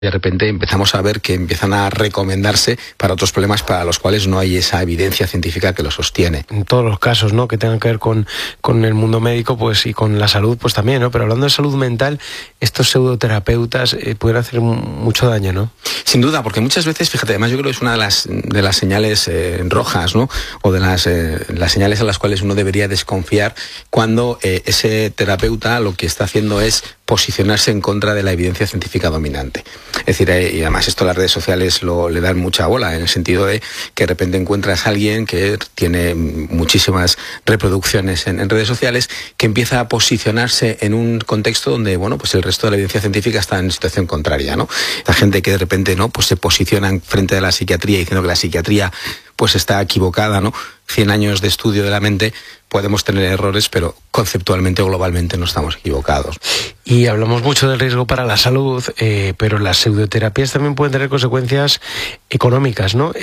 De repente empezamos a ver que empiezan a recomendarse para otros problemas para los cuales no hay esa evidencia científica que lo sostiene. En todos los casos, ¿no?, que tengan que ver con el mundo médico, pues, y con la salud, pues también, ¿no? Pero hablando de salud mental, estos pseudoterapeutas pueden hacer mucho daño, ¿no? Sin duda, porque muchas veces, fíjate, además yo creo que es una de las señales rojas, ¿no?, o de las señales a las cuales uno debería desconfiar cuando ese terapeuta lo que está haciendo es posicionarse en contra de la evidencia científica dominante. Es decir, y además esto las redes sociales le dan mucha bola, en el sentido de que de repente encuentras a alguien que tiene muchísimas reproducciones en redes sociales, que empieza a posicionarse en un contexto donde, bueno, pues el resto de la evidencia científica está en situación contraria, ¿no? La gente que de repente, ¿no?, pues se posiciona frente de la psiquiatría diciendo que la psiquiatría pues está equivocada, ¿no? 100 años de estudio de la mente, podemos tener errores, pero conceptualmente o globalmente no estamos equivocados. Y hablamos mucho del riesgo para la salud, pero las pseudoterapias también pueden tener consecuencias económicas, ¿no?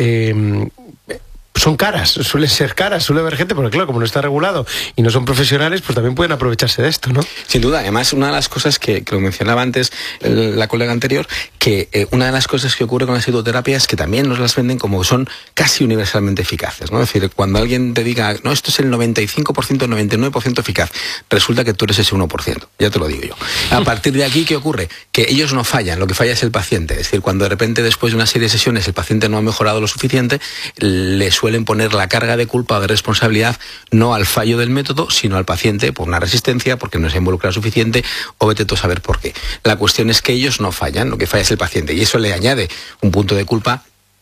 Son caras, suelen ser caras, suele haber gente, porque claro, como no está regulado y no son profesionales, pues también pueden aprovecharse de esto, ¿no? Sin duda, además una de las cosas que lo mencionaba antes la colega anterior, que una de las cosas que ocurre con las pseudoterapias es que también nos las venden como son casi universalmente eficaces, ¿no? Es decir, cuando alguien te diga, no, esto es el 95%, 99% eficaz, resulta que tú eres ese 1%, ya te lo digo yo. A partir de aquí, ¿qué ocurre? Que ellos no fallan, lo que falla es el paciente. Es decir, cuando de repente después de una serie de sesiones el paciente no ha mejorado lo suficiente, le suelen poner la carga de culpa o de responsabilidad no al fallo del método, sino al paciente por una resistencia, porque no se ha involucrado suficiente, o vete tú a saber por qué. La cuestión es que ellos no fallan, lo que falla es el paciente, y eso le añade un punto de culpa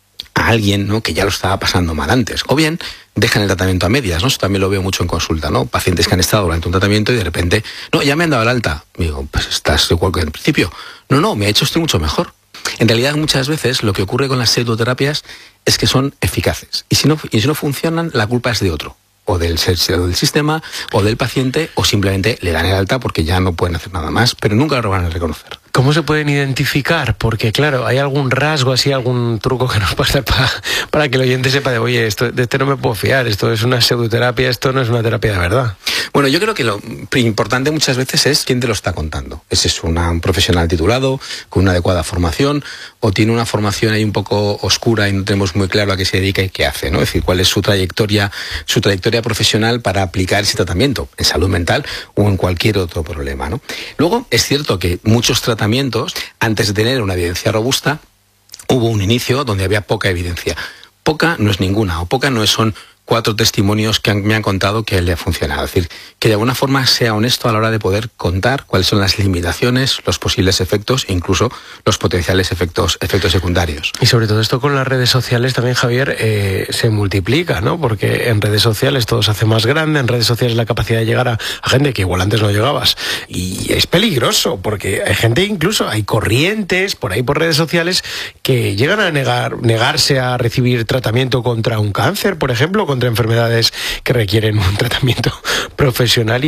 a alguien, ¿no?, que ya lo estaba pasando mal antes. O bien dejan el tratamiento a medias, ¿no? Eso también lo veo mucho en consulta, ¿no? Pacientes que han estado durante un tratamiento y de repente, no, ya me han dado el alta. Digo, pues estás igual que en principio. No, me ha hecho esto mucho mejor. En realidad, muchas veces lo que ocurre con las pseudoterapias es que son eficaces. Y si no funcionan, la culpa es de otro. O del sistema, o del paciente, o simplemente le dan el alta porque ya no pueden hacer nada más, pero nunca lo van a reconocer. ¿Cómo se pueden identificar? Porque claro, hay algún rasgo así, algún truco que nos pasa para que el oyente sepa de, oye, de este no me puedo fiar, esto es una pseudoterapia, esto no es una terapia de verdad. Bueno, yo creo que lo importante muchas veces es quién te lo está contando. ¿Ese es un profesional titulado, con una adecuada formación, o tiene una formación ahí un poco oscura y no tenemos muy claro a qué se dedica y qué hace, ¿no? Es decir, cuál es su trayectoria profesional para aplicar ese tratamiento en salud mental o en cualquier otro problema, ¿no? Luego, es cierto que muchos tratamientos, antes de tener una evidencia robusta, hubo un inicio donde había poca evidencia. Poca no es ninguna, o poca no son 4 testimonios que me han contado que le ha funcionado. Es decir, que de alguna forma sea honesto a la hora de poder contar cuáles son las limitaciones, los posibles efectos e incluso los potenciales efectos secundarios. Y sobre todo esto con las redes sociales también, Javier, se multiplica, ¿no? Porque en redes sociales todo se hace más grande, en redes sociales la capacidad de llegar a gente que igual antes no llegabas. Y es peligroso, porque hay gente, incluso hay corrientes por ahí por redes sociales que llegan a negarse a recibir tratamiento contra un cáncer, por ejemplo, contra enfermedades que requieren un tratamiento profesional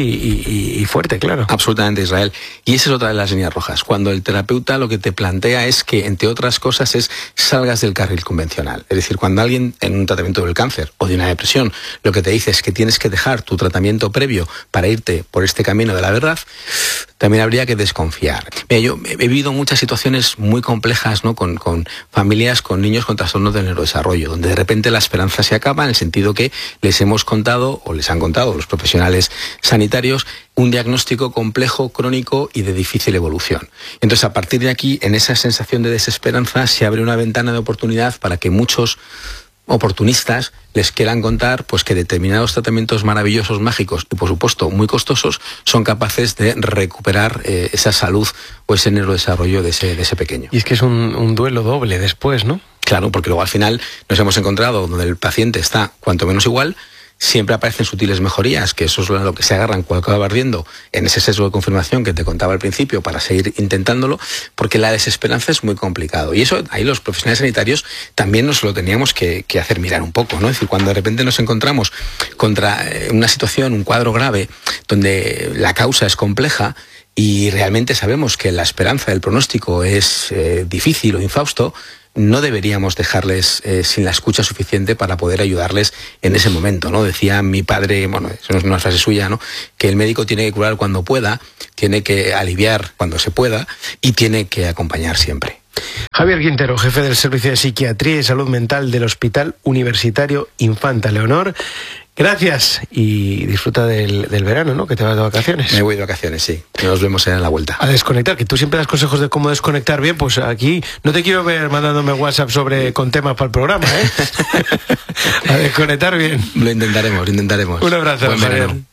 y fuerte, claro. Absolutamente, Israel. Y esa es otra de las líneas rojas. Cuando el terapeuta lo que te plantea es que, entre otras cosas, salgas del carril convencional. Es decir, cuando alguien en un tratamiento del cáncer o de una depresión lo que te dice es que tienes que dejar tu tratamiento previo para irte por este camino de la verdad, también habría que desconfiar. Mira, yo he vivido muchas situaciones muy complejas, ¿no?, con familias, con niños con trastornos del neurodesarrollo, donde de repente la esperanza se acaba en el sentido que les hemos contado, o les han contado los profesionales sanitarios, un diagnóstico complejo, crónico y de difícil evolución. Entonces, a partir de aquí, en esa sensación de desesperanza, se abre una ventana de oportunidad para que muchos oportunistas les quieran contar pues que determinados tratamientos maravillosos, mágicos y por supuesto muy costosos son capaces de recuperar esa salud o ese neurodesarrollo de ese pequeño. Y es que es un duelo doble después, ¿no? Claro, porque luego al final nos hemos encontrado donde el paciente está cuanto menos igual. Siempre aparecen sutiles mejorías, que eso es lo que se agarran cuando acaba ardiendo en ese sesgo de confirmación que te contaba al principio para seguir intentándolo, porque la desesperanza es muy complicado. Y eso ahí los profesionales sanitarios también nos lo teníamos que hacer mirar un poco, ¿no? Es decir, cuando de repente nos encontramos contra una situación, un cuadro grave, donde la causa es compleja y realmente sabemos que la esperanza del pronóstico es difícil o infausto, no deberíamos dejarles sin la escucha suficiente para poder ayudarles en ese momento, ¿no? Decía mi padre, bueno, eso no es una frase suya, ¿no?, que el médico tiene que curar cuando pueda, tiene que aliviar cuando se pueda y tiene que acompañar siempre. Javier Quintero, jefe del Servicio de Psiquiatría y Salud Mental del Hospital Universitario Infanta Leonor. Gracias y disfruta del verano, ¿no? Que te vas de vacaciones. Me voy de vacaciones, sí. Nos vemos en la vuelta. A desconectar, que tú siempre das consejos de cómo desconectar bien, pues aquí no te quiero ver mandándome WhatsApp con temas para el programa, ¿eh? A desconectar bien. Lo intentaremos. Un abrazo, Javier.